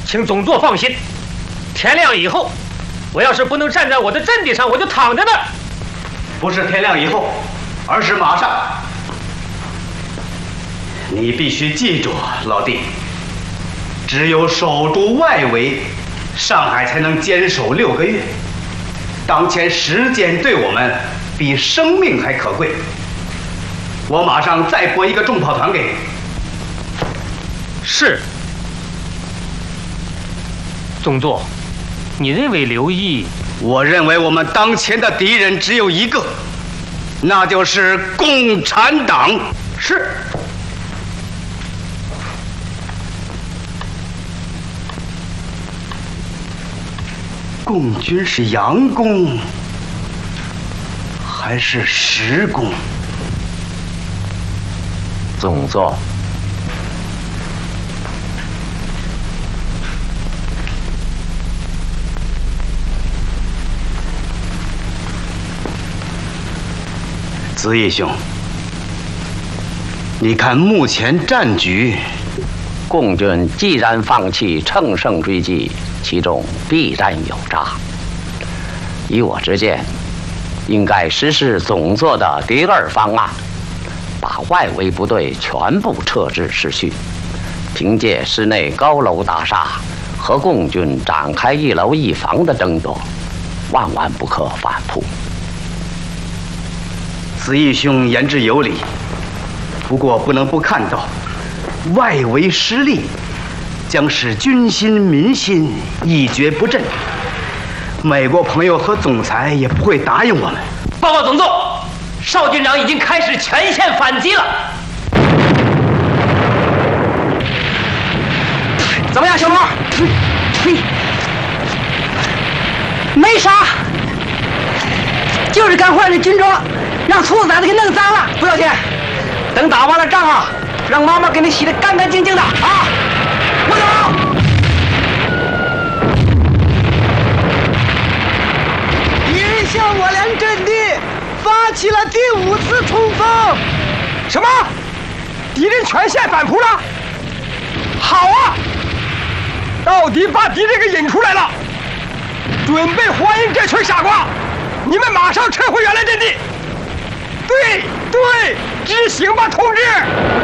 请总座放心，天亮以后，我要是不能站在我的阵地上，我就躺在那儿。 不是天亮以后，而是马上。你必须记住，老弟，只有守住外围，上海才能坚守6个月。当前时间对我们比生命还可贵。我马上再拨一个重炮团给你。 是。总座，你认为刘毅？ 我认为我们当前的敌人只有一个，那就是共产党。 是。 共军是佯攻还是实攻？ 总座， 子义兄，你看目前战局， 共军既然放弃乘胜追击，其中必然有诈。以我之见，应该实施总座的第2方案，把外围部队全部撤至市区，凭借市内高楼大厦和共军展开一楼一房的争夺，万万不可反扑。 子义兄言之有理，不过不能不看到，外围失利将使军心民心一蹶不振。美国朋友和总裁也不会答应我们。 报告总座，邵军长已经开始全线反击了。怎么样，小罗？ 没啥，就是干坏了军装，让厨子把它给弄脏了，不要紧。等打完了仗啊，让妈妈给你洗得干干净净的啊！我走。敌人向我俩阵地发起了第5次冲锋。 什么？敌人全线反扑了？好啊！到底把敌人给引出来了，准备欢迎这群傻瓜！你们马上撤回原来阵地。对，执行吧，同志！